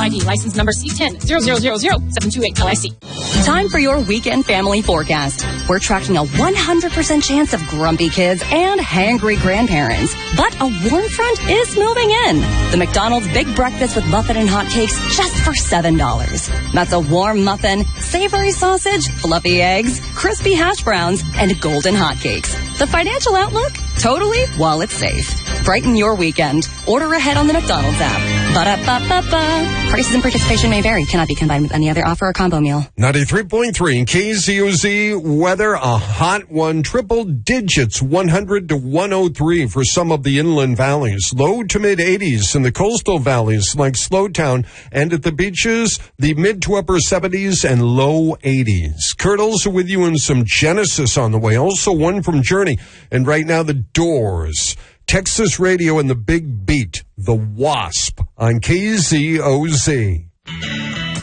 ID license number C10000728 LIC. Time for your weekend family forecast. We're tracking a 100% chance of grumpy kids and hangry grandparents. But a warm front is moving in. The McDonald's Big Breakfast with muffin and hotcakes just for $7. That's a warm muffin, savory sausage, fluffy eggs, crispy hash browns, and golden hotcakes. The financial outlook? Totally while it's safe. Brighten your weekend. Order ahead on the McDonald's app. Ba-da-ba-ba-ba. Prices and participation may vary. Cannot be combined with any other offer or combo meal. 93.3 in KZOZ weather, a hot one, triple digits, 100 to 103 for some of the inland valleys. Low to mid 80s in the coastal valleys like Slowtown, and at the beaches, the mid to upper 70s and low 80s. Curdles are with you and some Genesis on the way. Also one from Journey. And right now, the Doors. Texas Radio and the Big Beat, The Wasp on KZOZ.